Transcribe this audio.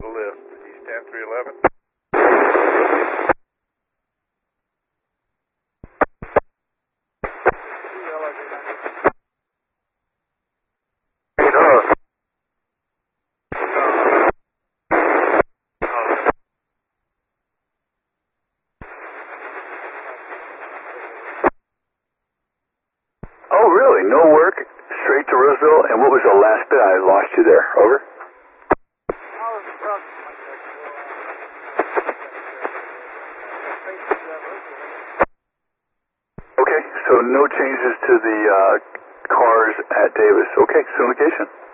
Lift, East 10311. Oh, really? No work? Straight to Roseville? And what was the last bit? I lost you there. Over? Okay, so no changes to the cars at Davis. Okay, soon location.